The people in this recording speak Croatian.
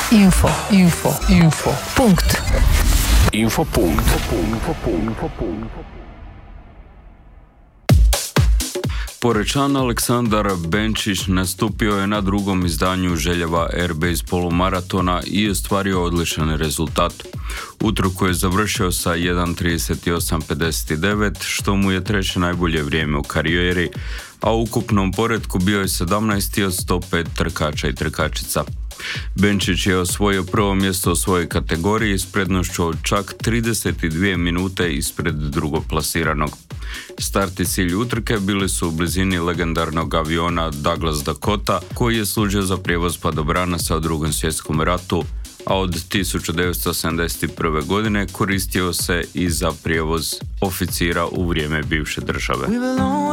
Info. Punkt. Infopunkt. Porečan Aleksandar Benčić nastupio je na drugom izdanju Željeva Airbase polumaratona i ostvario odličan rezultat. Utrku je završio sa 1:38:59, što mu je treće najbolje vrijeme u karijeri, a u ukupnom poretku bio je 17. od 105 trkača i trkačica. Benčić je osvojio prvo mjesto u svojoj kategoriji s prednošću od čak 32 minute ispred drugoplasiranog. Start i cilj utrke bili su u blizini legendarnog aviona Douglas Dakota, koji je služio za prijevoz padobranaca u Drugom svjetskom ratu, a od 1971. godine koristio se i za prijevoz oficira u vrijeme bivše države.